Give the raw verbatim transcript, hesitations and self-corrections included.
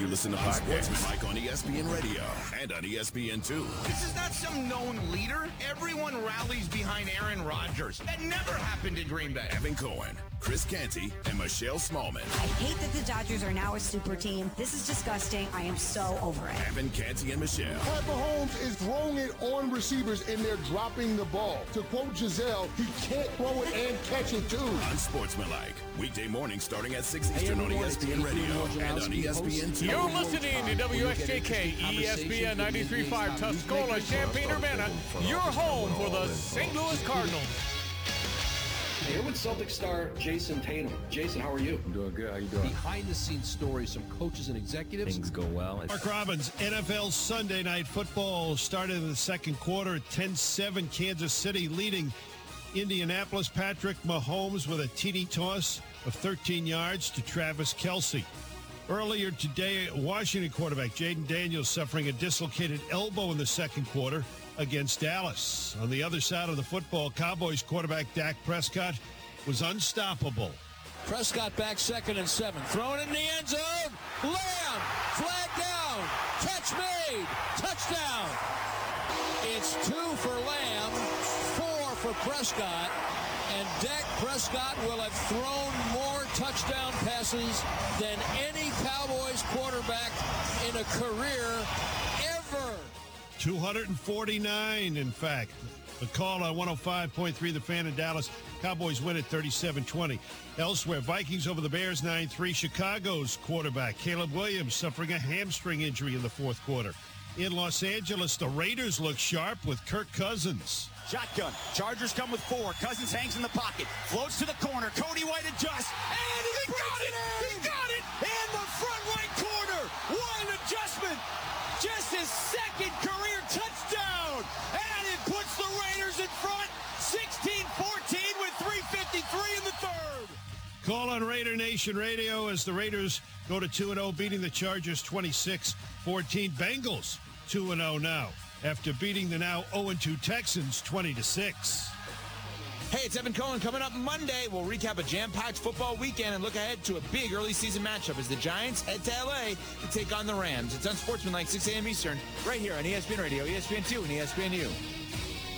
listen to Sportsmanlike on E S P N Radio and on E S P N two. This is not some known leader. Everyone rallies behind Aaron Rodgers. That never happened in Green Bay. Evan Cohen, Chris Canty, and Michelle Smallman. I hate that the Dodgers are now a super team. This is disgusting. I am so over it. Evan, Canty, and Michelle. Pat Mahomes is throwing it on receivers, and they're dropping the ball. To quote Giselle, he can't throw it and catch it, too. Unsportsmanlike. Weekday morning starting at six Eastern on E S P N Radio and on E S P N two. You're listening to W S J K, E S P N ninety-three point five, Tuscola, Champaign-Urbana, your home for the Saint Louis Cardinals. Here with Celtics star Jason Tatum. Jason, how are you? I'm doing good. How you doing? Behind-the-scenes stories, some coaches and executives. Things go well. Mark Robbins, N F L Sunday Night Football started in the second quarter at ten seven. Kansas City leading Indianapolis. Patrick Mahomes with a T D toss of thirteen yards to Travis Kelce. Earlier today, Washington quarterback Jaden Daniels suffering a dislocated elbow in the second quarter against Dallas. On the other side of the football, Cowboys quarterback Dak Prescott was unstoppable. Prescott back second and seven. Thrown in the end zone. Lamb. Flag down. Catch made. Touchdown. It's two for Lamb, four for Prescott. And Dak Prescott will have thrown more touchdown passes than any Cowboys quarterback in a career ever. two hundred forty-nine, in fact. The call on one oh five point three, The Fan in Dallas. Cowboys win at thirty-seven twenty. Elsewhere, Vikings over the Bears nine three. Chicago's quarterback Caleb Williams suffering a hamstring injury in the fourth quarter. In Los Angeles, the Raiders look sharp with Kirk Cousins. Shotgun. Chargers come with four. Cousins hangs in the pocket. Floats to the corner. Cody White adjusts. And he, he got it! He got it! In the front right corner. What an adjustment! Just his second career touchdown! And it puts the Raiders in front. sixteen fourteen with three fifty-three in the third. Call on Raider Nation Radio as the Raiders go to two and oh, beating the Chargers twenty-six fourteen. Bengals two and oh now after beating the now oh and two Texans twenty to six. Hey, it's Evan Cohen. Coming up Monday, we'll recap a jam-packed football weekend and look ahead to a big early season matchup as the Giants head to L A to take on the Rams. It's Unsportsmanlike, six a.m. Eastern, right here on E S P N Radio, E S P N two, and E S P N U.